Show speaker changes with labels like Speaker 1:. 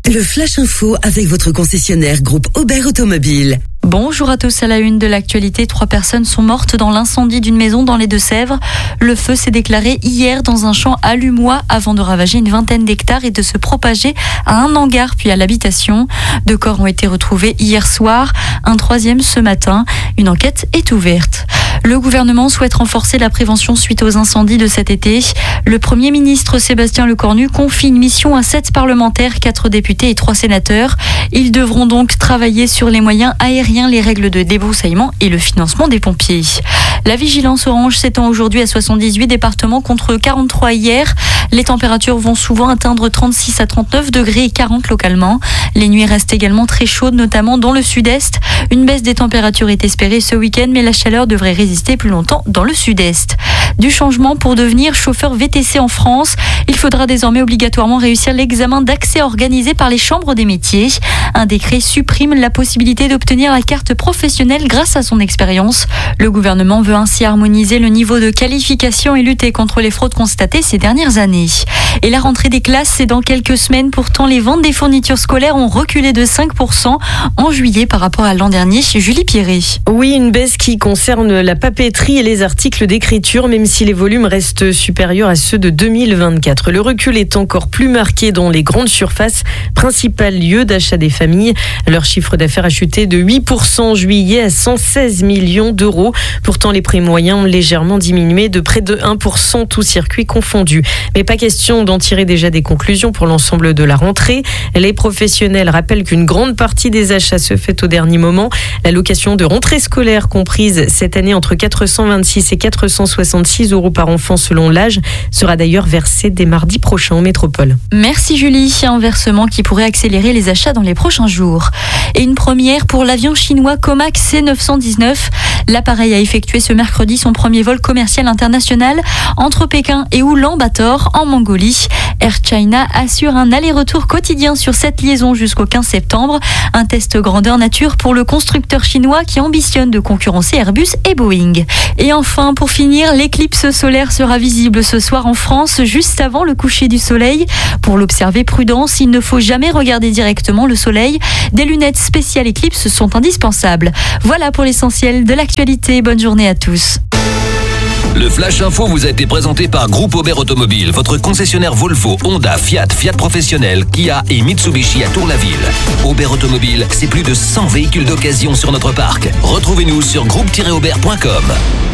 Speaker 1: Le Flash Info avec votre concessionnaire groupe Aubert Automobile.
Speaker 2: Bonjour à tous, à la une de l'actualité, 3 personnes sont mortes dans l'incendie d'une maison dans les Deux-Sèvres. Le feu s'est déclaré hier dans un champ allumois avant de ravager une vingtaine d'hectares et de se propager à un hangar puis à l'habitation. 2 corps ont été retrouvés hier soir, un 3e ce matin. Une enquête est ouverte. Le gouvernement souhaite renforcer la prévention suite aux incendies de cet été. Le Premier ministre Sébastien Lecornu confie une mission à 7 parlementaires, 4 députés et 3 sénateurs. Ils devront donc travailler sur les moyens aériens, les règles de débroussaillement et le financement des pompiers. La vigilance orange s'étend aujourd'hui à 78 départements contre 43 hier. Les températures vont souvent atteindre 36 à 39 degrés et 40 localement. Les nuits restent également très chaudes, notamment dans le sud-est. Une baisse des températures est espérée ce week-end, mais la chaleur devrait résister plus longtemps dans le sud-est. Du changement pour devenir chauffeur VTC en France. Il faudra désormais obligatoirement réussir l'examen d'accès organisé par les chambres des métiers. Un décret supprime la possibilité d'obtenir la carte professionnelle grâce à son expérience. Le gouvernement veut ainsi harmoniser le niveau de qualification et lutter contre les fraudes constatées ces dernières années. Et la rentrée des classes, c'est dans quelques semaines. Pourtant, les ventes des fournitures scolaires ont reculé de 5% en juillet par rapport à l'an dernier chez Julie Pierret.
Speaker 3: Oui, une baisse qui concerne la papeterie et les articles d'écriture, même si les volumes restent supérieurs à ceux de 2024. Le recul est encore plus marqué dans les grandes surfaces, principal lieu d'achat des familles. Leur chiffre d'affaires a chuté de 8% en juillet à 116 millions d'euros. Pourtant, les prix moyens ont légèrement diminué de près de 1%, tous circuits confondus. Mais pas question d'en tirer déjà des conclusions pour l'ensemble de la rentrée. Les professionnels rappellent qu'une grande partie des achats se fait au dernier moment. L'allocation de rentrée scolaire comprise cette année entre 426 et 466 euros par enfant selon l'âge sera d'ailleurs versée dès mardi prochain en métropole.
Speaker 2: Merci Julie. Un versement qui pourrait accélérer les achats dans les prochains jours. Et une première pour l'avion chinois Comac C919. L'appareil a effectué ce mercredi son premier vol commercial international entre Pékin et Oulan-Bator en Mongolie. Air China assure un aller-retour quotidien sur cette liaison jusqu'au 15 septembre. Un test grandeur nature pour le constructeur chinois qui ambitionne de concurrencer Airbus et Boeing. Et enfin, pour finir, l'éclipse solaire sera visible ce soir en France juste avant le coucher du soleil. Pour l'observer, prudence, il ne faut jamais regarder directement le soleil. Des lunettes spéciales éclipse sont indispensables. Voilà pour l'essentiel de l'actualité. Bonne journée à tous.
Speaker 4: Le Flash Info vous a été présenté par Groupe Aubert Automobile, votre concessionnaire Volvo, Honda, Fiat, Fiat Professionnel, Kia et Mitsubishi à Tour-la-Ville. Aubert Automobile, c'est plus de 100 véhicules d'occasion sur notre parc. Retrouvez-nous sur groupe-aubert.com.